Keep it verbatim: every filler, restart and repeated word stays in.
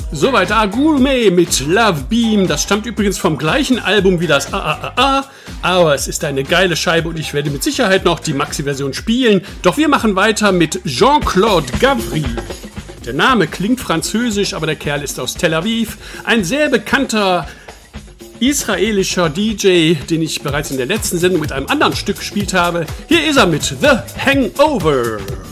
Soweit A Gourmet mit Love Beam. Das stammt übrigens vom gleichen Album wie das A A A A. Aber es ist eine geile Scheibe und ich werde mit Sicherheit noch die Maxi-Version spielen. Doch wir machen weiter mit Jean-Claude Gavry. Der Name klingt französisch, aber der Kerl ist aus Tel Aviv. Ein sehr bekannter israelischer D J, den ich bereits in der letzten Sendung mit einem anderen Stück gespielt habe. Hier ist er mit The Hangover.